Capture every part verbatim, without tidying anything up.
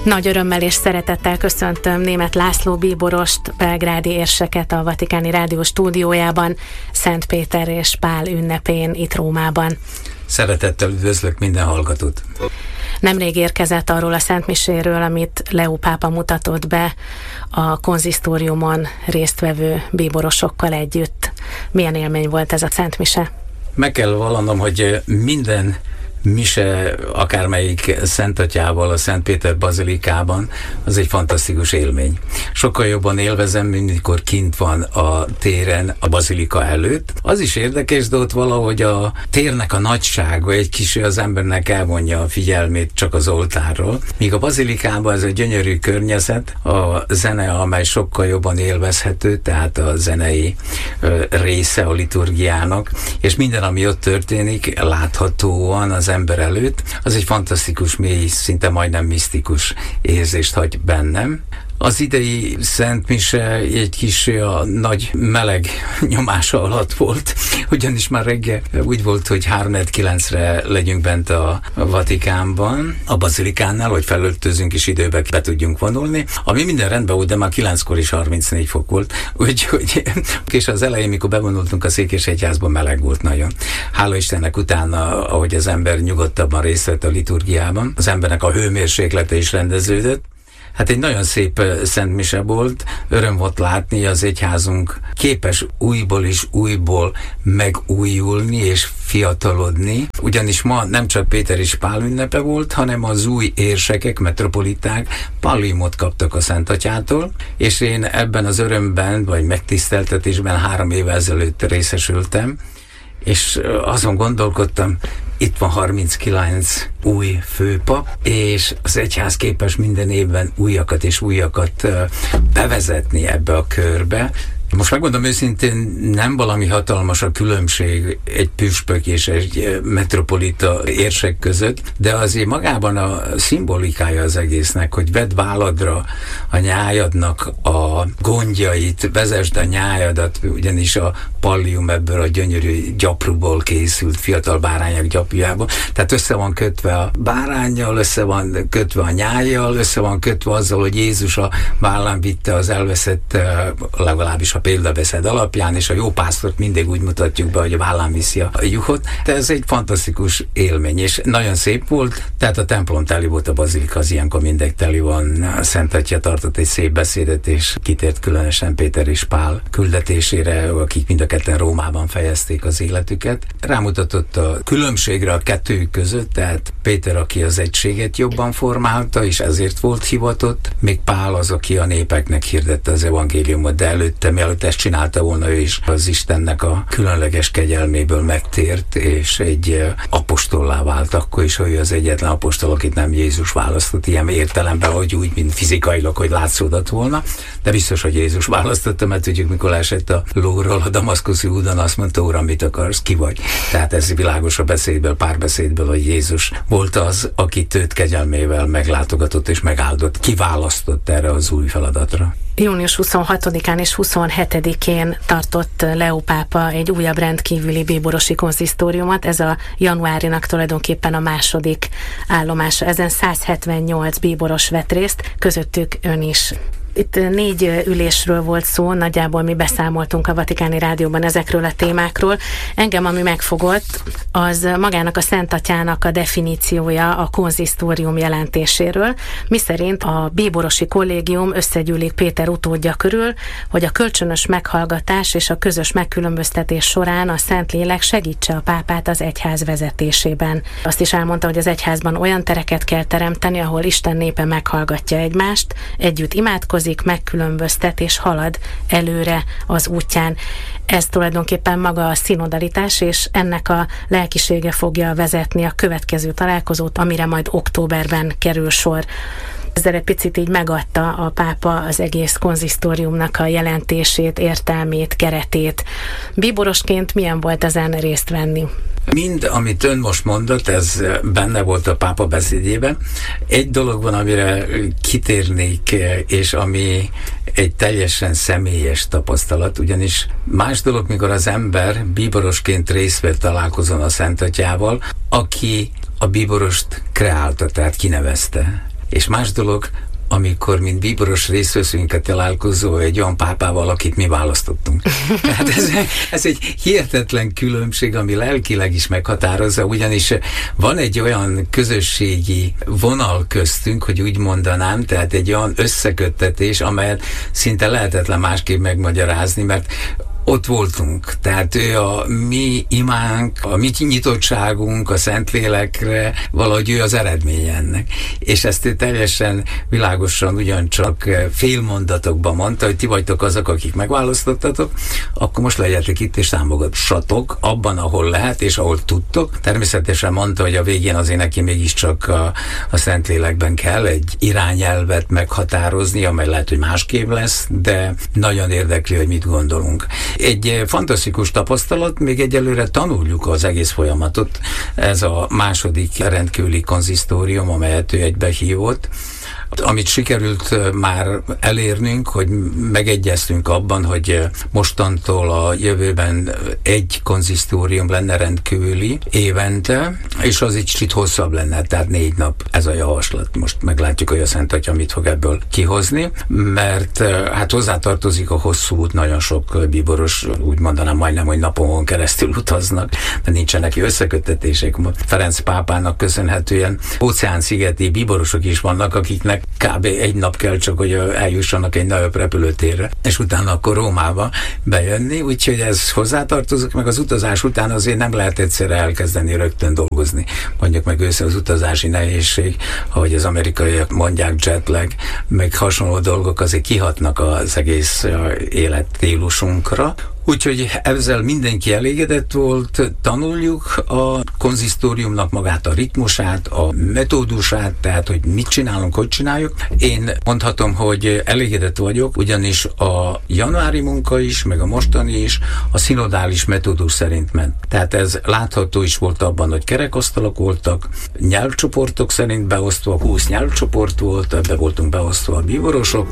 Nagy örömmel és szeretettel köszöntöm Németh László bíborost, belgrádi érseket a Vatikáni Rádió stúdiójában, Szent Péter és Pál ünnepén itt Rómában. Szeretettel üdvözlök minden hallgatót! Nemrég érkezett arról a szentmiséről, amit Leó pápa mutatott be a konzisztóriumon résztvevő bíborosokkal együtt. Milyen élmény volt ez a szentmise? Meg kell vallanom, hogy minden mise, akármelyik Szentatyával a Szent Péter bazilikában, az egy fantasztikus élmény. Sokkal jobban élvezem, mint mikor kint van a téren a bazilika előtt. Az is érdekes, de ott valahogy a térnek a nagysága egy kicsit az embernek elvonja a figyelmét csak az oltárról. Míg a bazilikában ez egy gyönyörű környezet, a zene, amely sokkal jobban élvezhető, tehát a zenei ö, része a liturgiának, és minden, ami ott történik, láthatóan az ember előtt, az egy fantasztikus, mély, szinte majdnem misztikus érzést hagy bennem. Az idei szentmise egy kis a nagy meleg nyomása alatt volt, ugyanis már reggel úgy volt, hogy háromnegyed kilencre legyünk bent a Vatikánban, a bazilikánál, hogy felöltözünk és időbe be tudjunk vonulni, ami minden rendben volt, de már kilenckor is harmincnégy fok volt, úgyhogy, és az elején, mikor bevonultunk a Székesegyházba, meleg volt nagyon. Hála Istennek utána, ahogy az ember nyugodtabban részt vett a liturgiában, az embernek a hőmérséklete is rendeződött. Hát egy nagyon szép szentmise volt, öröm volt látni, az egyházunk képes újból és újból megújulni és fiatalodni, ugyanis ma nem csak Péter és Pál ünnepe volt, hanem az új érsekek, metropoliták palliumot kaptak a Szentatyától, és én ebben az örömben, vagy megtiszteltetésben három évvel ezelőtt részesültem, és azon gondolkodtam, itt van harminckilenc új főpap, és az egyház képes minden évben újakat és újakat bevezetni ebbe a körbe. Most megmondom őszintén, nem valami hatalmas a különbség egy püspök és egy metropolita érsek között, de azért magában a szimbolikája az egésznek, hogy vedd váladra a nyájadnak a gondjait, vezesd a nyájadat, ugyanis a pallium ebből a gyönyörű gyapruból készült, fiatal bárányok gyapjából, tehát össze van kötve a báránnyal, össze van kötve a nyájjal, össze van kötve azzal, hogy Jézus a vállán vitte az elveszett, legalábbis a példabeszéd alapján, és a jó pásztort mindig úgy mutatjuk be, hogy a vállán viszi a juhot. De ez egy fantasztikus élmény, és nagyon szép volt, tehát a templom teli volt, a bazilika az ilyenkor mindegy teli van. A Szent Atya tartott egy szép beszédet, és kitért különösen Péter és Pál küldetésére, akik mind a ketten Rómában fejezték az életüket. Rámutatott a különbségre a kettőjük között, tehát Péter, aki az egységet jobban formálta, és ezért volt hivatott, még Pál az, aki a népeknek hirdette az evangéliumot, de előtte, mielőtt ezt csinálta volna, ő is az Istennek a különleges kegyelméből megtért, és egy apostollá vált, akkor is, hogy ő az egyetlen apostol, akit nem Jézus választott, ilyen értelemben, hogy úgy, mint fizikailag, hogy látszódott volna, de biztos, hogy Jézus választotta, mert tudjuk, mikor esett a lóról a damaszkuszi úton, azt mondta, Uram, mit akarsz, ki vagy? Tehát ez világos a beszédből, párbeszédből, hogy Jézus volt az, akit őt kegyelmével meglátogatott és megáldott, kiválasztott erre az új feladatra. június huszonhatodikán és huszonhetedikén tartott Leó pápa egy újabb rendkívüli bíborosi konzisztóriumot, ez a januárinak tulajdonképpen a második állomása. Ezen száz hetvennyolc bíboros vett részt, közöttük ön is. Itt négy ülésről volt szó, nagyjából mi beszámoltunk a Vatikáni Rádióban ezekről a témákról. Engem, ami megfogott, az magának a Szent Atyának a definíciója a konzisztórium jelentéséről, miszerint a bíborosi kollégium összegyűlik Péter utódja körül, hogy a kölcsönös meghallgatás és a közös megkülönböztetés során a Szentlélek segítse a pápát az egyház vezetésében. Azt is elmondta, hogy az egyházban olyan tereket kell teremteni, ahol Isten népe meghallgatja egymást, együtt imádkozik, megkülönböztet és halad előre az útján. Ez tulajdonképpen maga a szinodalitás, és ennek a lelkisége fogja vezetni a következő találkozót, amire majd októberben kerül sor. Ezzel egy picit így megadta a pápa az egész konzisztóriumnak a jelentését, értelmét, keretét. Bíborosként milyen volt ezen részt venni? Mind, amit ön most mondott, ez benne volt a pápa beszédében. Egy dolog van, amire kitérnék, és ami egy teljesen személyes tapasztalat, ugyanis más dolog, mikor az ember bíborosként részt vett találkozón a Szent Atyával, aki a bíborost kreálta, tehát kinevezte. És más dolog, amikor, mint bíboros részt veszünk a találkozó egy olyan pápával, akit mi választottunk. Tehát ez, ez egy hihetetlen különbség, ami lelkileg is meghatározza, ugyanis van egy olyan közösségi vonal köztünk, hogy úgy mondanám, tehát egy olyan összeköttetés, amelyet szinte lehetetlen másképp megmagyarázni, mert ott voltunk. Tehát ő a mi imánk, a mi nyitottságunk a Szentlélekre, valahogy ő az eredménye ennek. És ezt ő teljesen világosan ugyancsak félmondatokban mondta, hogy ti vagytok azok, akik megválasztottatok, akkor most legyetek itt és támogassatok abban, ahol lehet és ahol tudtok. Természetesen mondta, hogy a végén azért neki mégiscsak a, a Szentlélekben kell egy irányelvet meghatározni, amely lehet, hogy másképp lesz, de nagyon érdekli, hogy mit gondolunk. Egy fantasztikus tapasztalat, még egyelőre tanuljuk az egész folyamatot. Ez a második rendkívüli konzisztórium, amelyet ő egybehívott. Amit sikerült már elérnünk, hogy megegyeztünk abban, hogy mostantól a jövőben egy konzisztórium lenne rendkívüli évente, és az egy kicsit hosszabb lenne, tehát négy nap ez a javaslat. Most meglátjuk, hogy a Szent Atya mit fog ebből kihozni, mert hát hozzátartozik a hosszú út, nagyon sok bíboros, úgy mondanám majdnem, hogy napon keresztül utaznak, de nincsenek összeköttetések. Ferenc pápának köszönhetően óceánszigeti bíborosok is vannak, akiknek kb. Egy nap kell csak, hogy eljussanak egy nagyobb repülőtérre, és utána akkor Rómába bejönni, úgyhogy ez hozzátartozik, meg az utazás után azért nem lehet egyszerre elkezdeni rögtön dolgozni. Mondjuk meg össze az utazási nehézség, ahogy az amerikaiak mondják, jetlag, meg hasonló dolgok azért kihatnak az egész életstílusunkra. Úgyhogy ezzel mindenki elégedett volt, tanuljuk a konzisztóriumnak magát, a ritmusát, a metódusát, tehát hogy mit csinálunk, hogy csináljuk. Én mondhatom, hogy elégedett vagyok, ugyanis a januári munka is, meg a mostani is a szinodális metódus szerint ment. Tehát ez látható is volt abban, hogy kerekasztalok voltak, nyelvcsoportok szerint beosztva, húsz nyelvcsoport volt, ebbe voltunk beosztva a bíborosok.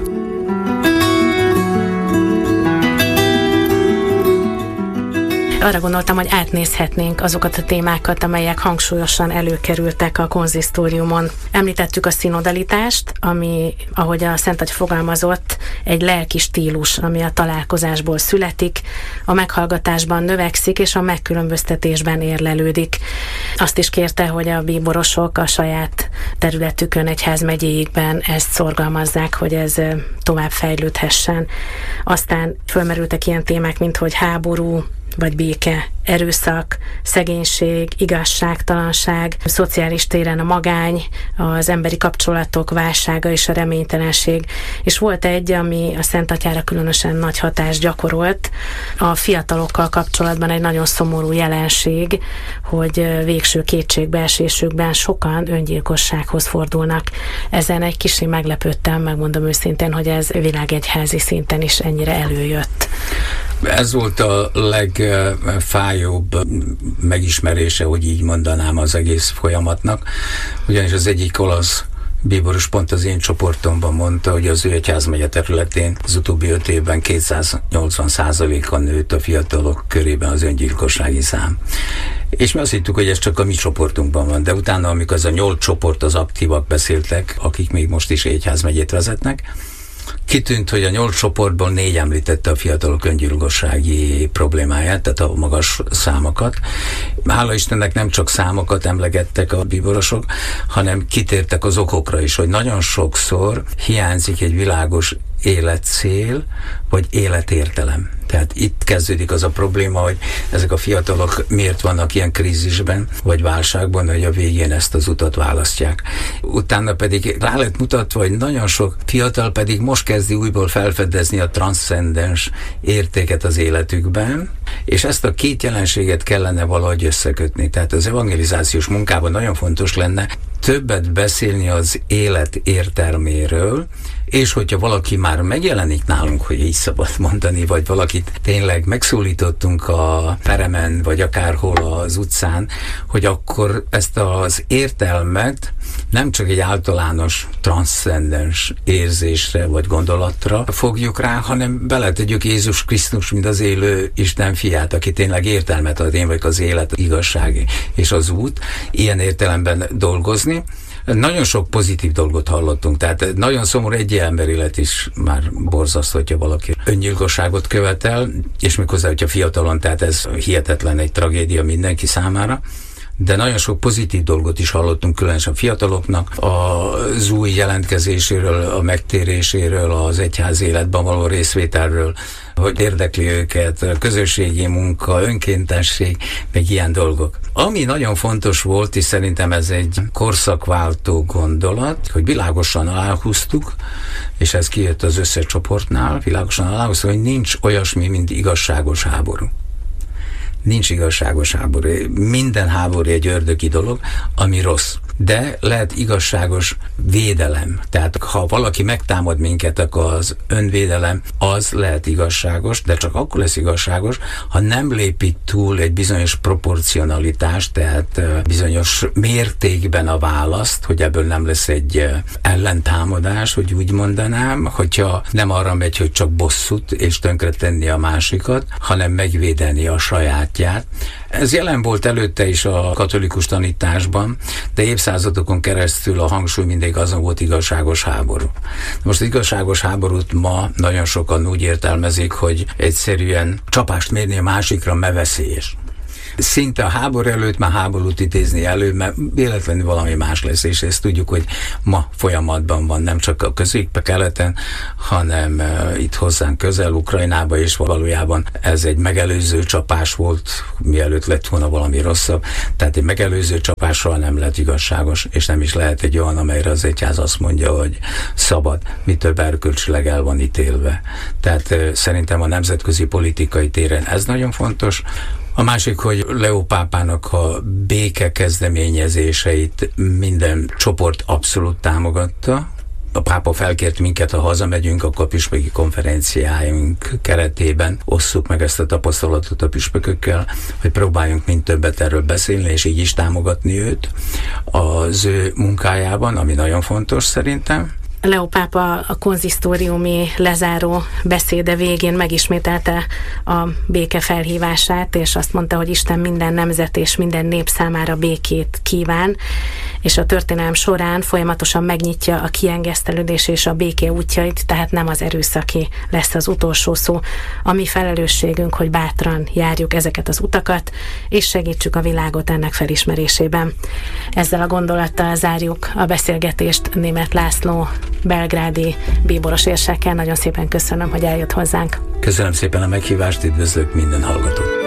Arra gondoltam, hogy átnézhetnénk azokat a témákat, amelyek hangsúlyosan előkerültek a konzisztóriumon. Említettük a szinodalitást, ami, ahogy a Szent Atya fogalmazott, egy lelki stílus, ami a találkozásból születik, a meghallgatásban növekszik, és a megkülönböztetésben érlelődik. Azt is kérte, hogy a bíborosok a saját területükön, egyházmegyéikben ezt szorgalmazzák, hogy ez tovább fejlődhessen. Aztán fölmerültek ilyen témák, mint hogy háború, vagy béke, erőszak, szegénység, igazságtalanság, szociális téren a magány, az emberi kapcsolatok válsága és a reménytelenség. És volt egy, ami a Szent Atyára különösen nagy hatást gyakorolt, a fiatalokkal kapcsolatban egy nagyon szomorú jelenség, hogy végső kétségbeesésükben sokan öngyilkossághoz fordulnak. Ezen egy kicsit meglepődtem, megmondom őszintén, hogy ez világegyházi szinten is ennyire előjött. Ez volt a legfájóbb megismerése, hogy így mondanám, az egész folyamatnak, ugyanis az egyik olasz bíboros pont az én csoportomban mondta, hogy az ő egyházmegye területén az utóbbi öt évben kétszáznyolcvan százalékon nőtt a fiatalok körében az öngyilkossági szám. És mi azt hittük, hogy ez csak a mi csoportunkban van, de utána, amikor az a nyolc csoport az aktívak beszéltek, akik még most is egyházmegyét vezetnek, kitűnt, hogy a nyolc csoportból négy említette a fiatalok öngyilkossági problémáját, tehát a magas számokat. Hála Istennek nem csak számokat emlegettek a bíborosok, hanem kitértek az okokra is, hogy nagyon sokszor hiányzik egy világos életcél, vagy életértelem. Tehát itt kezdődik az a probléma, hogy ezek a fiatalok miért vannak ilyen krízisben, vagy válságban, hogy a végén ezt az utat választják. Utána pedig rá lett mutatva, hogy nagyon sok fiatal pedig most kezdi újból felfedezni a transzcendens értéket az életükben, és ezt a két jelenséget kellene valahogy összekötni. Tehát az evangelizációs munkában nagyon fontos lenne többet beszélni az élet értelméről, és hogyha valaki már megjelenik nálunk, hogy így szabad mondani, vagy valakit tényleg megszólítottunk a peremen, vagy akárhol az utcán, hogy akkor ezt az értelmet nem csak egy általános transzcendens érzésre, vagy gondolatra fogjuk rá, hanem beletegyük Jézus Krisztus, mint az élő Isten fiát, aki tényleg értelmet ad, én vagyok az élet, igazság és az út, ilyen értelemben dolgozni. Nagyon sok pozitív dolgot hallottunk, tehát nagyon szomorú, egy ember élet is már borzasztó, hogyha valaki öngyilkosságot követel, és méghozzá, hogyha fiatalon, tehát ez hihetetlen egy tragédia mindenki számára. De nagyon sok pozitív dolgot is hallottunk, különösen a fiataloknak, az új jelentkezéséről, a megtéréséről, az egyház életben való részvételről, hogy érdekli őket, közösségi munka, önkéntesség, meg ilyen dolgok. Ami nagyon fontos volt, és szerintem ez egy korszakváltó gondolat, hogy világosan aláhúztuk, és ez kijött az összes csoportnál, világosan aláhúztuk, hogy nincs olyasmi, mint igazságos háború. Nincs igazságos háború. Minden háború egy ördögi dolog, ami rossz. De lehet igazságos védelem. Tehát ha valaki megtámad minket, akkor az önvédelem az lehet igazságos, de csak akkor lesz igazságos, ha nem lépik túl egy bizonyos proporcionalitást, tehát bizonyos mértékben a választ, hogy ebből nem lesz egy ellentámadás, hogy úgy mondanám, hogyha nem arra megy, hogy csak bosszút és tönkretenni a másikat, hanem megvédeni a sajátját. Ez jelen volt előtte is a katolikus tanításban, de évszázadokon keresztül a hangsúly mindig azon volt igazságos háború. Most igazságos háborút ma nagyon sokan úgy értelmezik, hogy egyszerűen csapást mérni a másikra, mert veszélyes. Szinte a háború előtt már háborút idézni elő, mert véletlenül valami más lesz, és ezt tudjuk, hogy ma folyamatban van, nem csak a közép-keleten, hanem uh, itt hozzánk közel, Ukrajnába, és valójában ez egy megelőző csapás volt, mielőtt lett volna valami rosszabb. Tehát egy megelőző csapás soha nem lett igazságos, és nem is lehet egy olyan, amelyre az egyház azt mondja, hogy szabad, mi több erkölcsileg el van ítélve. Tehát uh, szerintem a nemzetközi politikai téren ez nagyon fontos. A másik, hogy Leó pápának a béke kezdeményezéseit minden csoport abszolút támogatta. A pápa felkért minket, ha hazamegyünk, akkor a püspöki konferenciáink keretében osszuk meg ezt a tapasztalatot a püspökökkel, hogy próbáljunk mind többet erről beszélni, és így is támogatni őt az ő munkájában, ami nagyon fontos szerintem. Leó pápa a konzisztóriumi lezáró beszéde végén megismételte a béke felhívását, és azt mondta, hogy Isten minden nemzet és minden nép számára békét kíván, és a történelem során folyamatosan megnyitja a kiengesztelődés és a béke útjait, tehát nem az erőszaki lesz az utolsó szó. A mi felelősségünk, hogy bátran járjuk ezeket az utakat, és segítsük a világot ennek felismerésében. Ezzel a gondolattal zárjuk a beszélgetést Németh László belgrádi bíboros érsekkel. Nagyon szépen köszönöm, hogy eljött hozzánk. Köszönöm szépen a meghívást, üdvözlök minden hallgatót.